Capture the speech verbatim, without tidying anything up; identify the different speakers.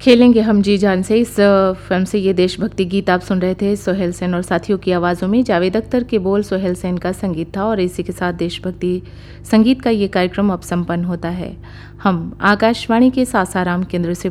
Speaker 1: खेलेंगे हम जी जान से इस अ, फिल्म से ये देशभक्ति गीत आप सुन रहे थे सोहेल सेन और साथियों की आवाज़ों में। जावेद अख्तर के बोल, सोहेल सेन का संगीत था और इसी के साथ देशभक्ति संगीत का ये कार्यक्रम अब संपन्न होता है। हम आकाशवाणी के सासाराम केंद्र से